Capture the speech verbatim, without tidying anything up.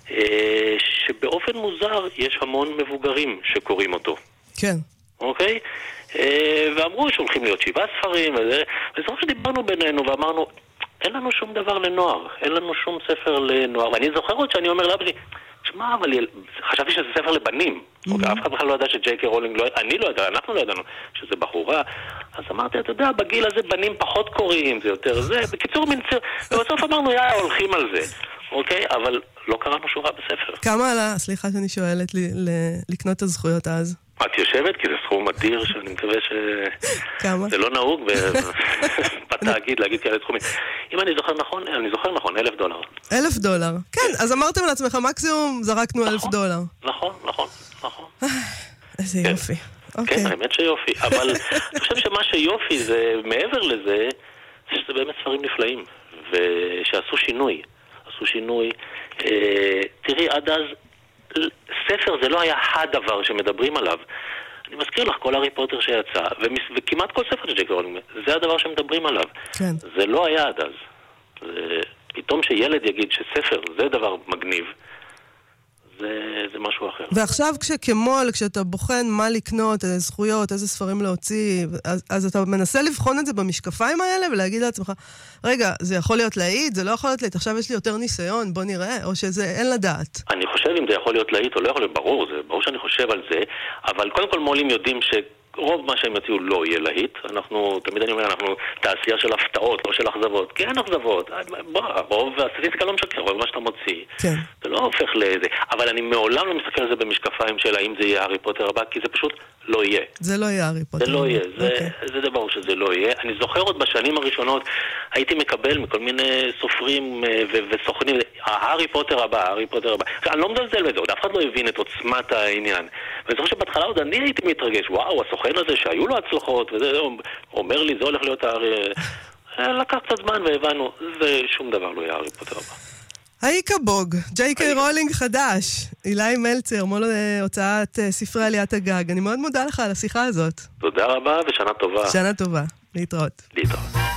שבאופן מוזר יש המון מבוגרים שקוראים אותו. כן. אוקיי? ואמרו שהולכים להיות שבעה ספרים, וזוכר שדיברנו בינינו ואמרנו, אין לנו שום דבר לנוער, אין לנו שום ספר לנוער, ואני זוכר עוד שאני אומר לאבא שלי, תשמע, אבל חשבתי שזה ספר לבנים, אף אחד בכלל לא ידע שג'יי קיי רולינג, אני לא ידע, אנחנו לא ידענו שזה בחורה, אז אמרתי, אתה יודע, בגיל הזה בנים פחות קוראים, זה יותר זה, בקיצור מנצר, ובסוף אמרנו, יא, הולכים על זה, אוקיי? אבל לא קראנו שורה בספר. כמה עלה, סליחה שאני שואלת, לקנות את הזכויות אז? את יושבת? כי זה סכום אדיר שאני מקווה ש... כמה? זה לא נהוג בתאגיד להגיד כאלה סכומים. אם אני זוכר נכון, אני זוכר נכון, אלף דולר. אלף דולר? כן, אז אמרתם לעצמך, מקסימום זרקנו אלף דולר. נכון, נכון, נכון. איזה יופי. כן, האמת שיופי. אבל אני חושב שמה שיופי זה, מעבר לזה, זה שזה באמת ספרים נפלאים. ושעשו שינוי. עשו שינוי. תראי, עד אז ספר זה לא היה הדבר שמדברים עליו. אני מזכיר לך, כל הארי פוטר שיצא, וכמעט כל ספר של ג'יי קיי רולינג, זה הדבר שמדברים עליו. כן. זה לא היה עד אז. זה... פתאום שילד יגיד שספר זה דבר מגניב, זה, זה משהו אחר. ועכשיו כשכמול, כשאתה בוחן מה לקנות, איזה זכויות, איזה ספרים להוציא, אז, אז אתה מנסה לבחון את זה במשקפיים האלה ולהגיד לעצמך, רגע, זה יכול להיות להעיד, זה לא יכול להיות להעיד, עכשיו יש לי יותר ניסיון, בוא נראה, או שזה אין לדעת. אני חושב אם זה יכול להיות להעיד או לא יכול להיות, ברור, זה ברור שאני חושב על זה, אבל קודם כל מולים יודעים ש... רוב מה שהם יציעו לא יהיה להיט. אנחנו, תמיד אני אומר, אנחנו תעשייה של הפתעות, לא של אכזבות. כי אין אכזבות. בוא, רוב הסטטיסטיקה לא משקר, רוב מה שאתה מוציא. כן. זה לא הופך לזה. אבל אני מעולם לא מסתכל על זה במשקפיים של האם זה יהיה הארי פוטר הבא, כי זה פשוט לא יהיה. זה לא יהיה הארי פוטר. זה לא יהיה. זה, okay. זה דבר שזה לא יהיה. אני זוכר עוד בשנים הראשונות, הייתי מקבל מכל מיני סופרים ו- וסוכנים, הארי פוטר הבא, הארי פוטר הבא. אני לא מזלזל בזה, עוד אף אחד לא הבין את עוצמת העניין. ואני זוכר שבהתחלה עוד אני הייתי מתרגש, וואו, הסוכן הזה שהיו לו הצלחות, וזה אומר לי, זה הולך להיות הארי... לקח קצת זמן והבנו, זה שום דבר לא יהיה הארי פוטר הבא. היקבוג, ג'יי קיי רולינג חדש, אילי מלצר, מול הוצאת ספרי עליית הגג. אני מאוד מודה לך על השיחה הזאת. תודה רבה ושנה טובה. שנה טובה, להתראות. להתראות.